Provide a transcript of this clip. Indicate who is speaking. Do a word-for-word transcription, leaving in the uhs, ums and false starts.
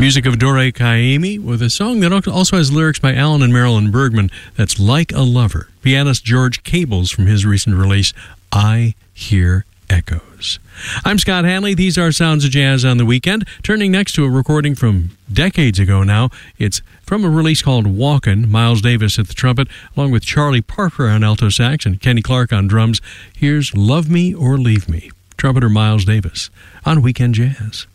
Speaker 1: Music of Dore Kaimi with a song that also has lyrics by Alan and Marilyn Bergman. That's Like a Lover. Pianist George Cables from his recent release, I Hear Echoes. I'm Scott Hanley. These are Sounds of Jazz on the Weekend. Turning next to a recording from decades ago now. It's from a release called Walkin', Miles Davis at the trumpet, along with Charlie Parker on alto sax and Kenny Clark on drums. Here's Love Me or Leave Me, trumpeter Miles Davis on Weekend Jazz.